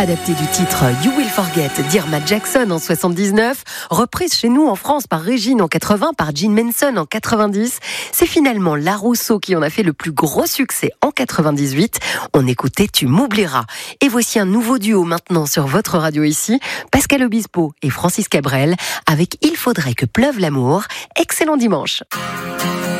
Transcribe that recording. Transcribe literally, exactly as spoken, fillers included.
Adapté du titre You Will Forget d'Irma Jackson en soixante-dix-neuf, reprise chez nous en France par Régine en quatre-vingts, par Gene Manson en quatre-vingt-dix, c'est finalement La Rousseau qui en a fait le plus gros succès en quatre-vingt-dix-huit. On écoutait Tu m'oublieras. Et voici un nouveau duo maintenant sur votre radio ici, Pascal Obispo et Francis Cabrel avec Il faudrait que pleuve l'amour. Excellent dimanche.